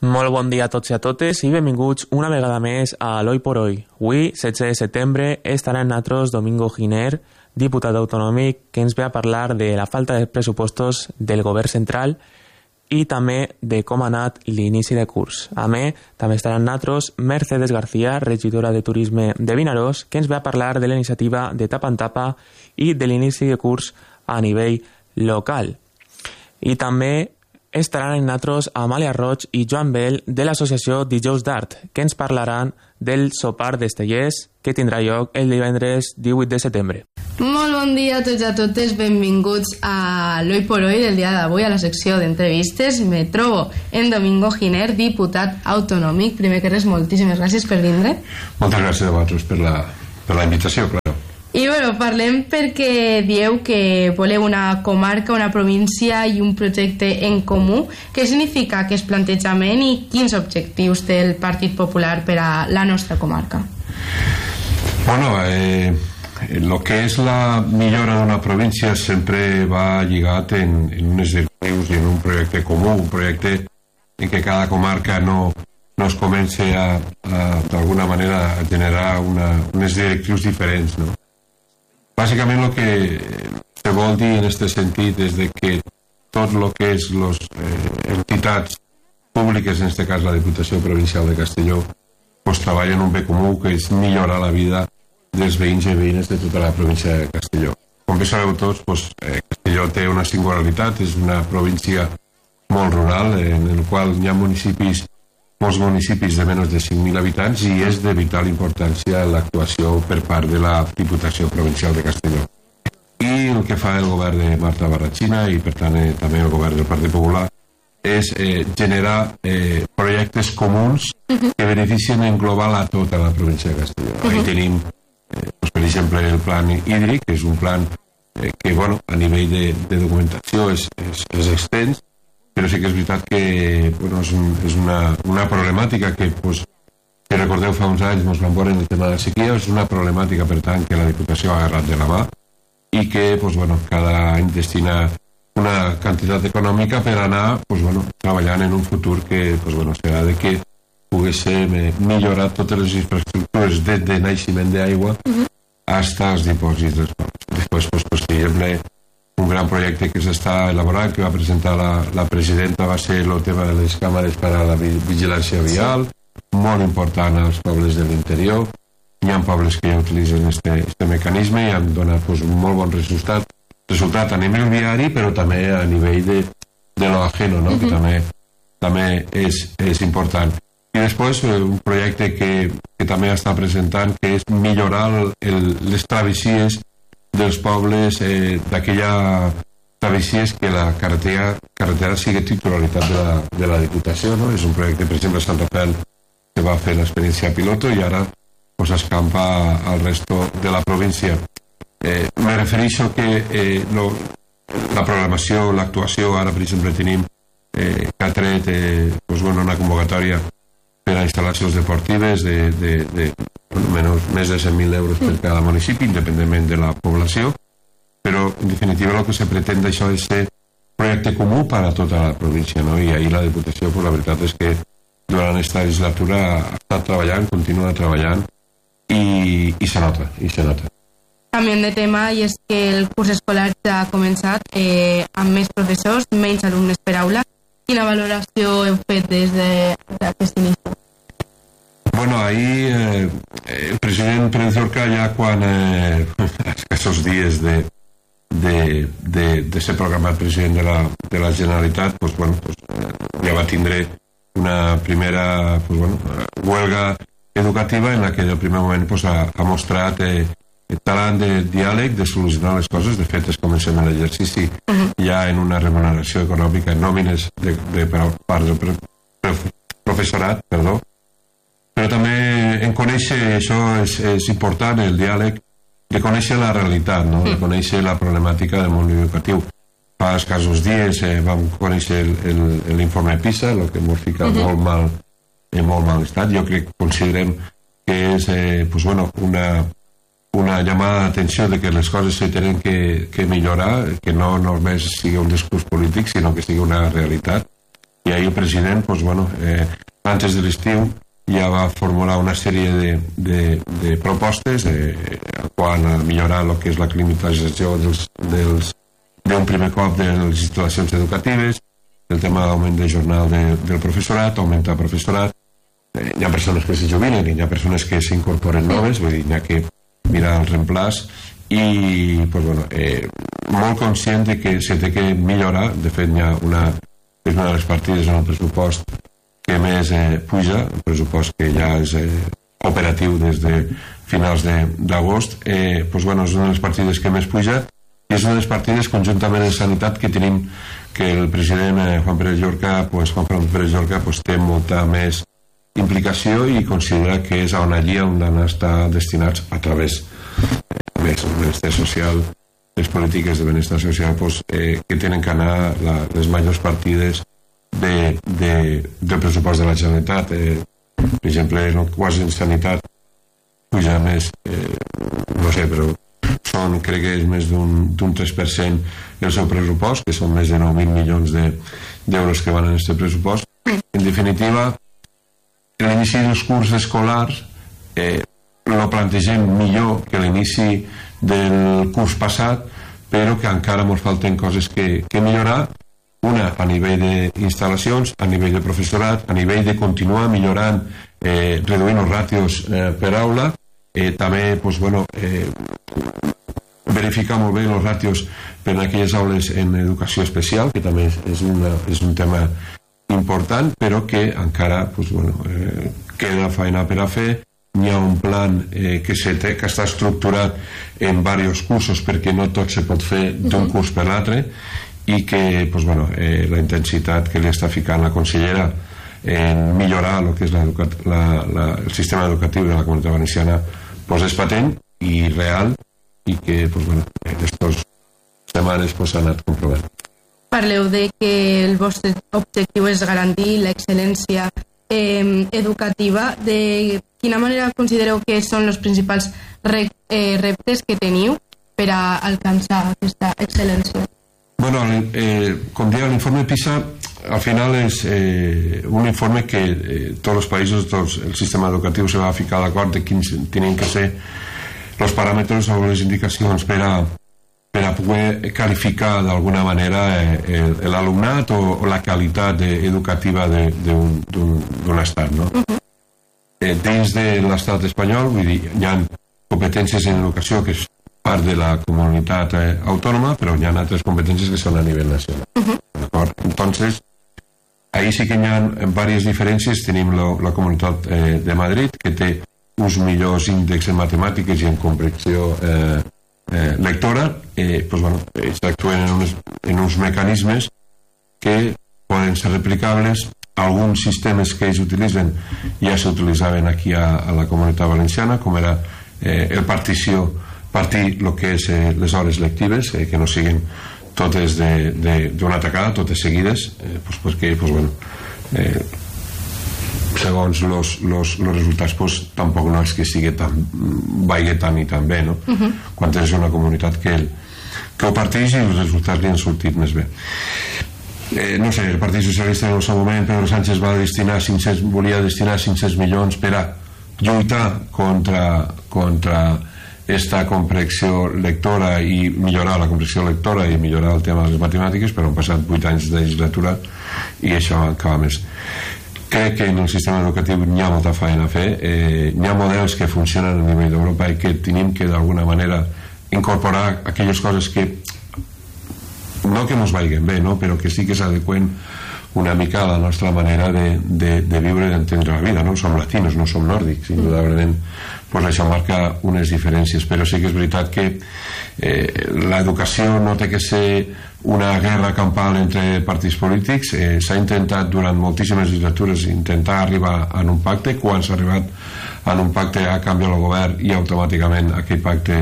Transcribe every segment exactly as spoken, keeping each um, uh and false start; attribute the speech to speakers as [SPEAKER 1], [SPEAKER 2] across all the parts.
[SPEAKER 1] Molt bon dia a tots i a totes i benvinguts una vegada més a l'Hoy por Hoy. Avui, setze de setembre, estarà amb nosaltres Domingo Giner, diputat autonòmic, que ens ve a parlar de la falta de pressupostos del govern central i també de com ha anat l'inici de curs. A més, també estarà amb nosaltres Mercedes García, regidora de Turisme de Vinaròs, que ens ve a parlar de la iniciativa de Tapa en Tapa i de l'inici de curs a nivell local. I també estaran amb nosaltres Amàlia Roig i Joan Bell de l'associació Dijous d'Art, que ens parlaran del sopar d'Estellers que tindrà lloc el divendres divuit de setembre.
[SPEAKER 2] Molt bon dia a tots i a totes, benvinguts a l'Hoy por Hoy del dia d'avui, a la secció d'entrevistes. Me trobo en Domingo Giner, diputat autonòmic. Primer que res, moltíssimes gràcies per vindre.
[SPEAKER 3] Moltes gràcies a vosaltres per la, per la invitació, clar.
[SPEAKER 2] I bueno, parlem perquè dieu que voleu una comarca, una província i un projecte en comú. Què significa aquest plantejament i quins objectius té el Partit Popular per a la nostra comarca?
[SPEAKER 3] Bueno, eh, lo que és la millora d'una província sempre va lligat en, en unes directrius i en un projecte comú, un projecte en què cada comarca no, no es comença a, a d'alguna manera a generar una, unes directrius diferents, no? Bàsicament el que se vol dir en aquest sentit és de que tot el que és les eh, entitats públiques, en aquest cas la Diputació Provincial de Castelló, pues, treballen un bé comú que és millorar la vida dels veïns i veïnes de tota la província de Castelló. Com bé sabeu tots, pues, eh, Castelló té una singularitat, és una província molt rural en el qual hi ha municipis, molts municipis de menys de cinc mil habitants i és de vital importància l'actuació per part de la Diputació Provincial de Castelló. I el que fa el govern de Marta Barrachina i per tant eh, també el govern del Partit Popular és eh, generar eh, projectes comuns que beneficien en global a tota la província de Castelló. Uh-huh. Ahí tenim, eh, pues, per exemple, el plan hídric, que és un plan eh, que bueno, a nivell de, de documentació és, és, és extens, però sí que és veritat que bueno, és, un, és una, una problemàtica que, pues, que recordeu fa uns anys ens vam veure en el tema de la sequia, és una problemàtica per tant que la Diputació ha agarrat de la mà i que pues, bueno, cada any destina una quantitat econòmica per anar pues, bueno, treballant en un futur que pues, bueno, serà de que poguéssim millorar totes les infraestructures de, de naixement d'aigua uh-huh. fins als dipòsits dels pobles. Després, pues, possible un gran projecte que s'està elaborant, que va presentar la, la presidenta, va ser el tema de les càmeres per a la vigilància vial, molt important als pobles de l'interior. Hi ha pobles que ja utilitzen aquest mecanisme i han donat pues, un molt bon resultat, resultat a nivell viari, però també a nivell de, de lo ajeno, no? Uh-huh. que també, també és, és important. I després un projecte que, que també està presentant, que és millorar el, el, les travessies dels pobles, eh, d'aquella travessies que la carretera, carretera sigui titularitat de la, de la Diputació, no? És un projecte, per exemple, a Sant Rafael, que va fer l'experiència piloto i ara pues, escampa al resto de la província. Eh, me refereixo que eh, no, la programació, l'actuació, ara, per exemple, tenim eh, que ha tret eh, pues, bueno, una convocatòria per a instal·lacions deportives de, de, de bueno, menys, més de cent mil euros per cada municipi, independentment de la població, però en definitiva el que se pretén d'això és ser projecte comú per a tota la província, no? I ahir la Diputació, pues, la veritat és que durant aquesta legislatura ha estat treballant, continua treballant i, i se nota, i se nota.
[SPEAKER 2] Canviem de tema i és que el curs escolar ja ha començat eh, amb més professors, menys alumnes per aula. Quina valoració heu fet des d'aquest inici?
[SPEAKER 3] Bueno, ahir eh, el president Pérez Llorca ja quan eh, a escassos dies de, de, de, de ser programat president de la, de la Generalitat, pues, bueno, pues, ja va tindre una primera pues, bueno, huelga educativa en la que del primer moment pues, ha, ha mostrat eh, talent de diàleg, de solucionar les coses. De fet, es comencem en l'exercici uh-huh. ja en una remuneració econòmica en nòmines de, de part del professorat, perdó. Però també en conèixer, això és, és important, el diàleg, de conèixer la realitat, no? De conèixer la problemàtica del món educatiu. Fa escassos dies eh, vam conèixer l'informe PISA, el que ens fica uh-huh. molt mal, en molt mal estat. Jo crec que considerem que és eh, pues, bueno, una, una llamada d'atenció de que les coses se tenen que, que millorar, que no només sigui un discurs polític, sinó que sigui una realitat. I i ahir el president, pues, bueno, eh, antes de l'estiu ja va formular una sèrie de, de, de propostes eh, quan a millorar el que és la climatització dels, dels, d'un primer cop de les instal·lacions educatives, el tema d'augment de jornal de, del professorat, augmentar professorat. Eh, hi ha persones que se jubilen i hi ha persones que s'incorporen noves, vull dir, hi ha que mirar el reemplaç i, pues, bueno, eh, molt conscient de que se té que millorar. De fet, hi ha una, és una de les partides en el pressupost que més eh, puja, el pressupost que ja és eh, operatiu des de finals d'agost, eh, pues, bueno, és una de les partides que més puja i és una de les partides conjuntament en sanitat que tenim, que el president eh, Juan Pérez Llorca, pues, Juan Pérez Llorca pues, té molta més implicació i considera que és on allí on han estar destinats a través eh, més del benestar social, les polítiques de benestar social, pues, eh, que tenen que anar la, les majors partides de, de, del pressupost de la Generalitat. Eh, per exemple, no, quasi en sanitat puja més, eh, no sé, però són, crec que és més d'un tres per cent el seu pressupost, que són més de nou mil milions d'euros de, que van en aquest pressupost. En definitiva, l'inici dels curs escolars eh, lo plantegem millor que l'inici del curs passat, però que encara ens falten coses que, que millorar. Una, a nivell d'instal·lacions, a nivell de professorat, a nivell de continuar millorant, eh, reduint els ràtios eh, per aula, eh, també, pues, bueno, eh, verificar molt bé els ràtios per a aquelles aules en educació especial, que també és, una, és un tema important, però que encara, pues, bueno, eh, queda feina per a fer. Hi ha un plan eh, que, se té, que està estructurat en diversos cursos perquè no tot se pot fer d'un curs per l'altre, i que, pues, bueno, eh, la intensitat que li està ficant la consellera en millorar el que és la, la, la, el sistema educatiu de la Comunitat Valenciana, pues, és patent i real, i que, pues, bueno, en aquestes setmanes pues, s'ha anat comprovant.
[SPEAKER 2] Parleu de que el vostre objectiu és garantir l'excel·lència eh, educativa. De quina manera considereu que són els principals re, eh, reptes que teniu per a alcançar aquesta excel·lència?
[SPEAKER 3] Bueno, eh, com deia, l'informe PISA al final és eh, un informe que eh, tots els països, tot el sistema educatiu se va ficar d'acord de quins tenen que ser els paràmetres o les indicacions per a, per a poder qualificar d'alguna manera eh, l'alumnat o, o la qualitat educativa d'un estat, no? Uh-huh. eh, dins de l'estat espanyol, vull dir, hi ha competències en educació que és part de la comunitat eh, autònoma, però hi ha altres competències que són a nivell nacional. Uh-huh. D'acord? Entonces, ahí sí que hi ha diverses diferències. Tenim lo, la comunitat eh, de Madrid, que té uns millors índexs en matemàtiques i en comprensió eh, eh, lectora. Eh, pues, bueno, s'actuen en, unes, en uns mecanismes que poden ser replicables. Alguns sistemes que ells utilitzen ja s'utilitzaven aquí a, a la comunitat valenciana, com era eh, el partició partir el que és eh, les hores lectives, eh, que no siguin totes d'una tacada, totes seguides, eh, pues perquè, pues, bueno, eh, segons los, los, los resultats, pues, tampoc no és que sigui tan, vagi tan i tan bé, no? Uh-huh. Quan és una comunitat que, el, que ho parteix i els resultats li han sortit més bé. Eh, no sé, el Partit Socialista en el seu moment, Pedro Sánchez va destinar cinc-cents, volia destinar cinc-cents milions per a lluitar contra, contra esta comprensió lectora i millorar la comprensió lectora i millorar el tema de les matemàtiques, però han passat vuit anys de legislatura i això acaba més. Crec que en el sistema educatiu hi ha molta feina a fer, eh, hi ha models que funcionen a nivell d'Europa i que tenim que d'alguna manera incorporar aquelles coses que no que ens vagin bé, no? Però que sí que s'adequen una mica a la nostra manera de, de, de viure i d'entendre la vida, no? Som latinos, no som nòrdics, indudablement, pues això marca unes diferències, però sí que és veritat que eh, l'educació no té que ser una guerra campal entre partits polítics. Eh, s'ha intentat durant moltíssimes legislatures intentar arribar a un pacte. Quan s'ha arribat a un pacte ha canviat el govern i automàticament aquell pacte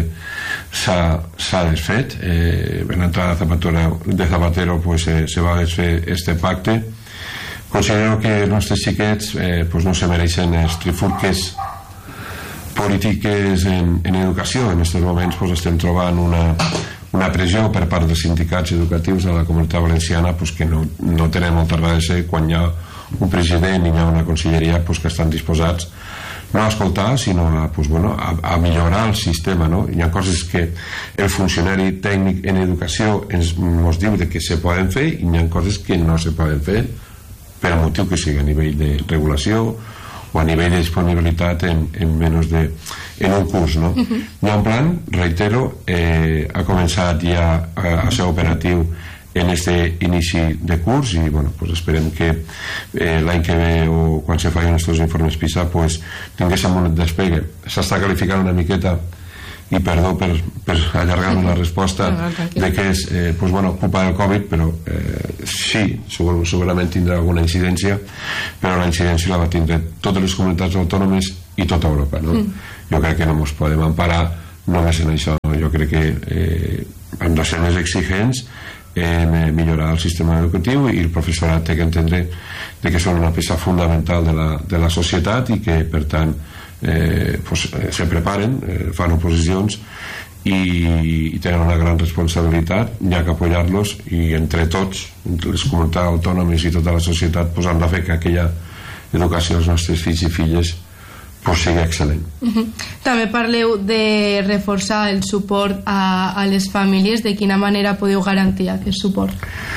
[SPEAKER 3] s'ha desfet. Eh, en l'entrada de Zapatero pues, eh, se va desfer este pacte. Considero que els nostres xiquets eh, pues no se mereixen els trifulques polítiques en, en educació. En aquests moments pues, estem trobant una, una pressió per part dels sindicats educatius de la Comunitat Valenciana pues, que no, no tenen molta raó de ser quan hi ha un president i hi ha una conselleria pues, que estan disposats no a escoltar sinó a, pues, bueno, a, a millorar el sistema, no? Hi ha coses que el funcionari tècnic en educació ens, ens diu de que se poden fer i hi ha coses que no se poden fer per motiu que sigui a nivell de regulació o a nivell de disponibilitat en, en menys de en un curs, no? Uh-huh. Hi ha un plan, reitero, eh, ha començat ja a, a ser operatiu en este inici de curs i bueno, pues esperem que eh, l'any que ve o quan se facin estos informes PISA pues tinguéssim un despegue. S'està qualificant una miqueta i perdó per, per allargar la resposta no, no, de que és eh, pues, bueno, culpa del Covid però eh, sí, segur, segurament tindrà alguna incidència però la incidència la va tindre totes les comunitats autònomes i tota Europa, no? Mm. Jo crec que no ens podem emparar només en això, no? Jo crec que eh, hem de ser més exigents en eh, millorar el sistema educatiu i el professorat té que entendre de que són una peça fundamental de la, de la societat i que per tant Eh, pues, eh, se preparen, eh, fan oposicions i, i tenen una gran responsabilitat, hi ha que apoyar-los i entre tots, entre les comunitats autònomes i tota la societat pues, han de fer que aquella educació als nostres fills i filles pues, sigui excel·lent.
[SPEAKER 2] Uh-huh. També parleu de reforçar el suport a, a les famílies. De quina manera podeu garantir aquest suport?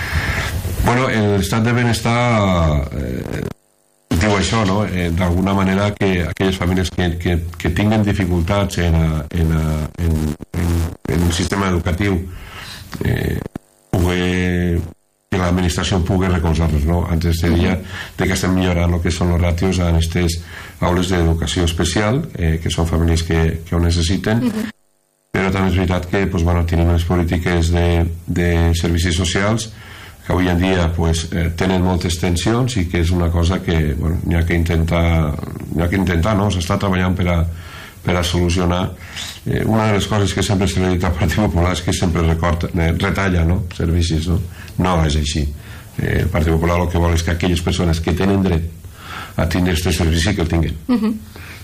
[SPEAKER 3] Bueno, l'estat de benestar eh, diu això, no? Eh, d'alguna manera que aquelles famílies que, que, que tinguen dificultats en, en, en, en, en un sistema educatiu eh, pugui, que l'administració pugui recolzar-los, no? Antes de dia de que estem millorant el que són els ràtios en aquestes aules d'educació especial eh, que són famílies que, que ho necessiten uh-huh. però també és veritat que pues, bueno, tenim les polítiques de, de servicis socials que avui en dia pues, eh, tenen moltes tensions i que és una cosa que bueno, n'hi ha que intentar n'hi ha que intentar, no? S'està treballant per a, per a solucionar eh, una de les coses que sempre se li ha dit al Partit Popular és que sempre recorta, eh, retalla no? servicis, no? No és així eh, el Partit Popular el que vol és que aquelles persones que tenen dret a tindre aquest servici que el tinguin uh-huh.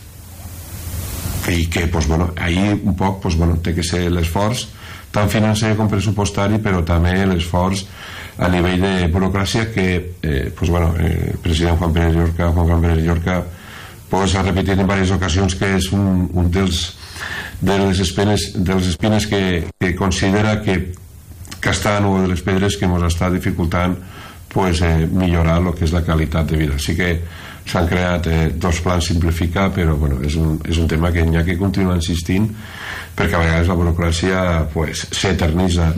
[SPEAKER 3] i que pues, bueno, ahir un poc pues, bueno, té que ser l'esforç tant financer com pressupostari però també l'esforç a nivell de burocràcia que eh, pues, bueno, eh, el president Juan Pérez Llorca Juan Juan Pérez Llorca pues, ha repetit en diverses ocasions que és un, un dels de les espines, de les espines que, que considera que, que estan o de les pedres que ens està dificultant pues, eh, millorar el que és la qualitat de vida. Així que s'han creat eh, dos plans simplificar però bueno, és, un, és un tema que n'hi ha que continuar insistint perquè a vegades la burocràcia pues, s'eternitza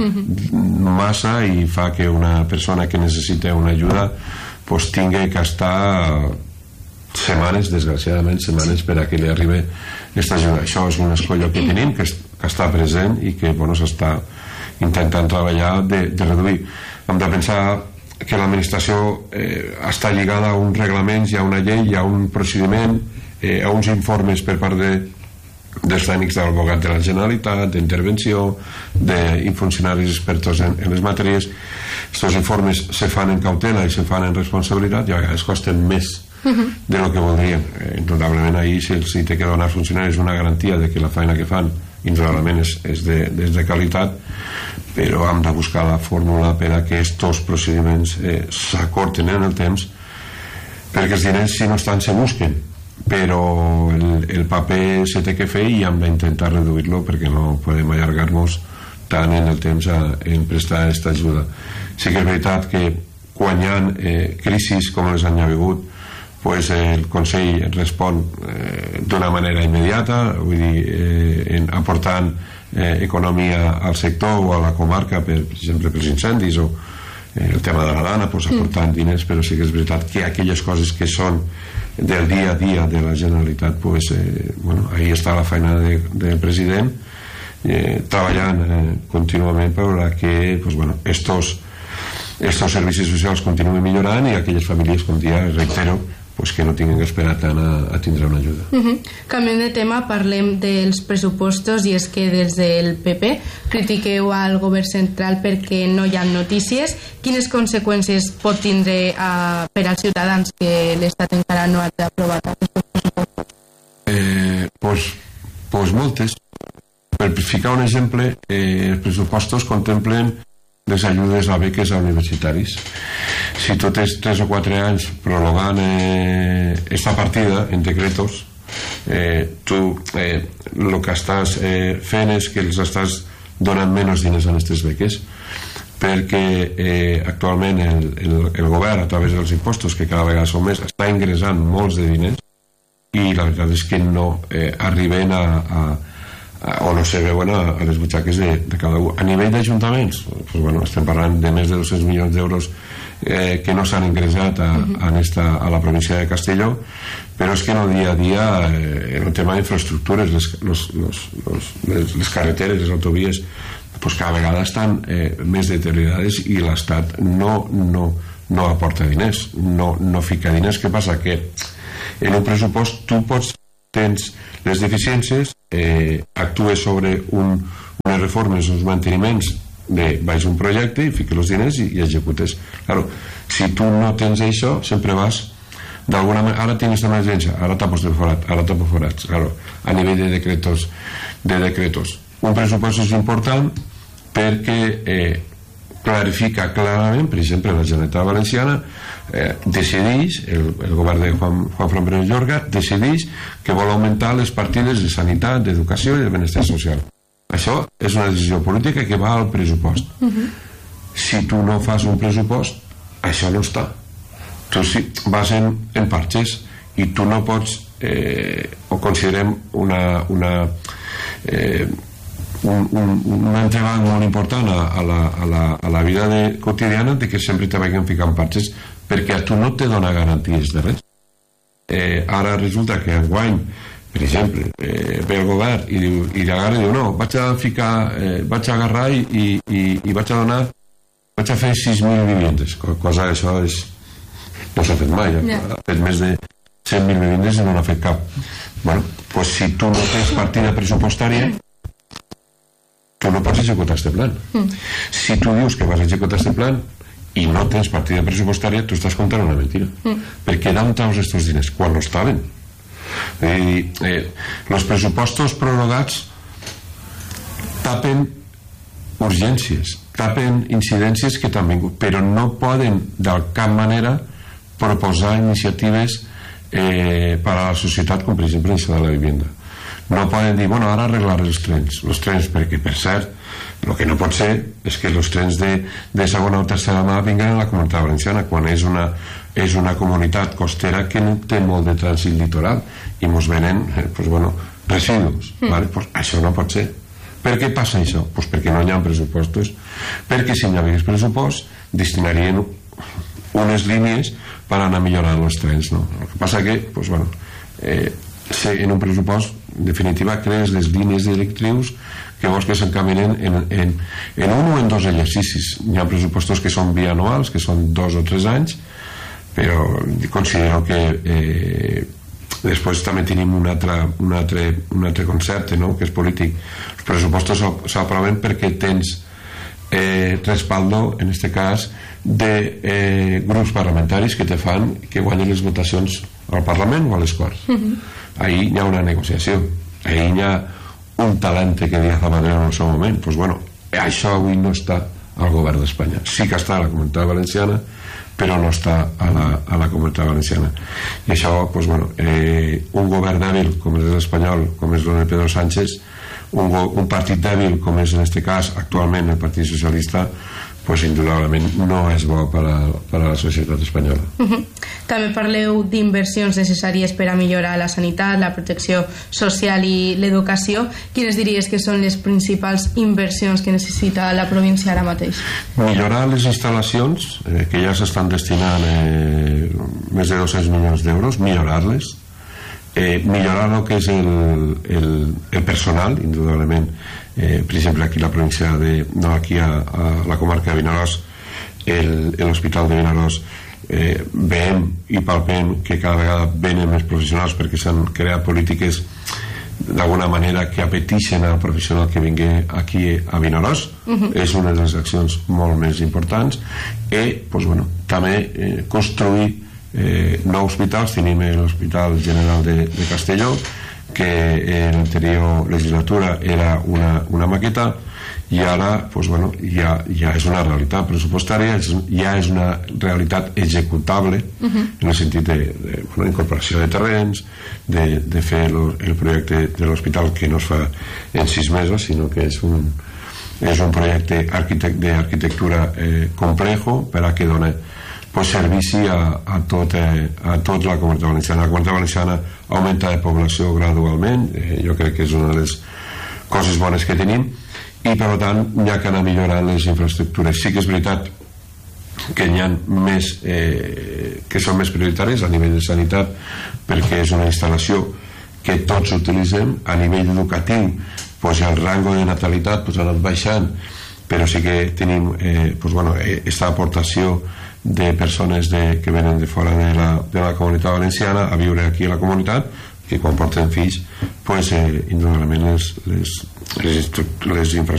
[SPEAKER 3] massa i fa que una persona que necessita una ajuda pues, tingui que estar setmanes, desgraciadament setmanes per a que li arribi aquesta ajuda. Això és un escollo que tenim que, que està present i que bueno, s'està intentant treballar de, de reduir. Hem de pensar que l'administració eh, està lligada a uns reglaments, hi ha una llei, hi ha un procediment, eh, a uns informes per part de, dels tècnics del Bogat de la Generalitat, d'intervenció, d'infuncionaris expertos en, en les matèries. Aquests informes se fan en cautela i se fan en responsabilitat i a vegades costen més de lo que voldrien. Eh, indudablement ahir si els té que donar als funcionaris una garantia de que la feina que fan indudablement és, és, de, és de qualitat, però hem de buscar la fórmula per a que aquests procediments eh, s'acorten en el temps perquè els diners si no estan se busquen però el, el paper se té que fer i hem d'intentar reduir-lo perquè no podem allargar-nos tant en el temps a, en prestar aquesta ajuda. Sí que és veritat que quan hi ha eh, crisis com les han hagut pues el Consell respon eh, d'una manera immediata, vull dir, eh, en, aportant eh, economia al sector o a la comarca, per, per exemple, pels incendis o eh, el tema de la dana, pues, aportant mm. diners, però sí que és veritat que aquelles coses que són del dia a dia de la Generalitat, pues, eh, bueno, ahí està la feina de, del president, eh, treballant eh, contínuament per a que pues, bueno, estos, estos servicis socials continuen millorant i aquelles famílies, com dia, reitero, pues que no tinguin que esperar tant a, a tindre una ajuda.
[SPEAKER 2] Uh-huh. Canviem de tema, parlem dels pressupostos i és que des del P P critiqueu al govern central perquè no hi ha notícies. Quines conseqüències pot tindre uh, per als ciutadans que l'Estat encara no ha aprovat aquests pressupostos?
[SPEAKER 3] Eh, pues, pues moltes. Per ficar un exemple, eh, els pressupostos contemplen les ajudes a beques a universitaris. Si tu tens tres o quatre anys prorrogant eh, esta partida en decretos, eh, tu eh, el que estàs eh, fent és que els estàs donant menys diners a aquestes beques, perquè eh, actualment el, el, el govern, a través dels impostos, que cada vegada són més, està ingressant molts de diners i la veritat és que no eh, arriben a, a o no se veuen a, a les butxaques de, de cada un. A nivell d'ajuntaments, pues bueno, estem parlant de més de dos-cents milions d'euros eh, que no s'han ingressat a, a, esta, a la província de Castelló, però és que en el dia a dia eh, en el tema d'infraestructures les, los, los, los, les, les carreteres, les autovies, pues cada vegada estan eh, més deteriorades i l'Estat no, no, no aporta diners, no, no fica diners. Què passa? Que en un pressupost tu pots tens les deficiències, eh, actues sobre un, unes reformes, uns manteniments de baix un projecte i fiques els diners i, i executes. Claro, si tu no tens això, sempre vas d'alguna manera, ara tens emergència, ara tapos de forat, ara tapos forats, claro, a nivell de decretos, de decretos. Un pressupost és important perquè eh, clarifica clarament, per exemple, la Generalitat Valenciana eh, decideix, el, el govern de Juan, Juan Fran Pérez Llorga decideix que vol augmentar les partides de sanitat, d'educació i de benestar social. Això és una decisió política que va al pressupost. Uh-huh. Si tu no fas un pressupost, això no està. Tu sí, vas en, en parxes i tu no pots eh, o considerem una una eh, un, un, un entrebanc molt important a, a, la, a, la, a la vida de, quotidiana, de que sempre te vagin ficant parxes, perquè a tu no te dona garanties de res. Eh, ara resulta que enguany, per exemple, eh, ve el govern i, diu, i l'agarra i diu no, vaig a ficar, eh, vaig a agarrar i, i, i vaig a donar, vaig a fer sis mil viviendes, cosa que això és, no s'ha fet mai, yeah. Ha fet més de cent mil viviendes i no n'ha fet cap. Bueno, pues si tu no tens partida pressupostària, tu no pots executar este plan. Mm. Si tu dius que vas a executar este plan i no tens partida pressupostària, tu estàs contant una mentira. Mm. Perquè d'on treus estos diners? Quan no estaven. I, eh, los pressupostos prorrogats tapen urgències, tapen incidències que t'han vingut, però no poden de cap manera proposar iniciatives eh, per a la societat, com per exemple això de la vivienda. No poden dir, bueno, ara arreglar els trens, els trens, perquè per cert, el que no pot ser és que els trens de, de segona o tercera mà vinguen a la Comunitat Valenciana, quan és una, és una comunitat costera que no té molt de trànsit litoral i mos venen, eh, pues, bueno, residus, mm. ¿vale? Pues això no pot ser. Per què passa això? Pues perquè no hi ha pressupostos, perquè si hi hagués pressupost destinarien unes línies per anar millorant els trens, no? El que passa que, pues, bueno, eh, en un pressupost en definitiva crees les línies directrius que vols que s'encaminen en, en, en un o en dos exercicis. Hi ha pressupostos que són bianuals, que són dos o tres anys, però considero que eh, després també tenim un altre, un altre, un altre concepte, no?, que és polític. Els pressupostos s'aproven perquè tens eh, respaldo, en aquest cas, de eh, grups parlamentaris que te fan que guanyen les votacions al Parlament o a les Corts. Uh-huh. Ahí hi ha una negociació, ahí hi ha un talent que Díaz Zapatero en el seu moment. Pues bueno, això avui no està al govern d'Espanya. Sí que està a la Comunitat Valenciana, però no està a la, a la Comunitat Valenciana. I això, pues bueno, eh, un govern dèbil com és l'espanyol, com és el de Pedro Sánchez, un, un partit dèbil com és en aquest cas actualment el Partit Socialista, pues indudablement no és bo per a, per a la societat espanyola.
[SPEAKER 2] Uh-huh. També parleu d'inversions necessàries per a millorar la sanitat, la protecció social i l'educació. Quines diries que són les principals inversions que necessita la província ara mateix?
[SPEAKER 3] Millorar les instal·lacions, eh, que ja s'estan destinant eh, més de dos-cents milions d'euros, millorar-les, eh, millorar el que és el, el, el personal, indudablement. Eh, per exemple, aquí a la província de, no, aquí a, a la comarca de Vinaròs, l'hospital de Vinaròs, eh, veiem i palpem que cada vegada venen més professionals perquè s'han creat polítiques d'alguna manera que apeteixen al professional que vingui aquí a Vinaròs. Uh-huh. És una de les accions molt més importants. I pues, bueno, també eh, construir eh, nous hospitals. Tenim l'Hospital General de, de Castelló, que en l'anterior legislatura era una, una maqueta, i ara pues, bueno, ja, ja és una realitat pressupostària, ja és una realitat executable, uh-huh. en el sentit de, de bueno, incorporació de terrenys, de, de fer lo, el projecte de l'hospital, que no es fa en sis mesos, sinó que és un, és un projecte d'arquitectura eh, complejo per a que dona pues, servici a, a, tot, eh, a tot la Comunitat Valenciana. La Comunitat Valenciana augmenta de població gradualment, eh, jo crec que és una de les coses bones que tenim, i per tant hi ha que anar millorant les infraestructures. Sí que és veritat que hi ha més eh, que són més prioritaris a nivell de sanitat, perquè és una instal·lació que tots utilitzem. A nivell educatiu pues, el rango de natalitat pues, ha anat baixant, però sí que tenim eh, pues, bueno, esta aportació de persones de, que venen de fora de la, de la Comunitat Valenciana a viure aquí a la comunitat, que quan porten fills pues, eh, indudablement les, les, les, les infraestructures